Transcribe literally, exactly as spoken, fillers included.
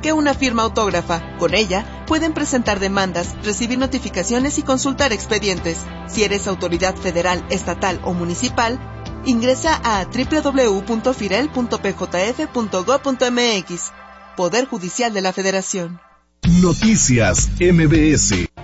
que una firma autógrafa. Con ella, pueden presentar demandas, recibir notificaciones y consultar expedientes. Si eres autoridad federal, estatal o municipal, ingresa a doble u doble u doble u punto firel punto p j f punto gob punto m x. Poder Judicial de la Federación. Noticias M B S.